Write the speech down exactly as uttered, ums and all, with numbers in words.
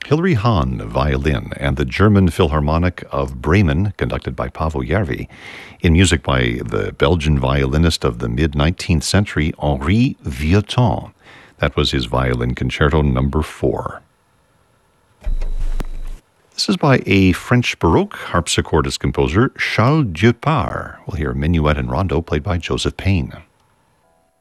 Hilary Hahn, violin, and the German Philharmonic of Bremen, conducted by Paavo Järvi, in music by the Belgian violinist of the mid-nineteenth century, Henri Vieuxtemps. That was his Violin Concerto number four. This is by a French Baroque harpsichordist composer, Charles Dieupart. We'll hear a minuet and rondo played by Joseph Payne.